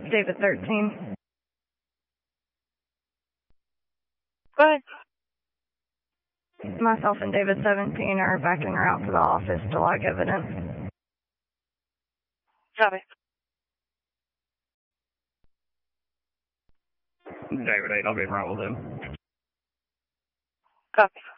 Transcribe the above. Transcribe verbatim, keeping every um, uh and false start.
David thirteen. Go ahead. Myself and David seventeen are backing her out to the office to log evidence. Copy. David eight, I'll be right with him. Copy.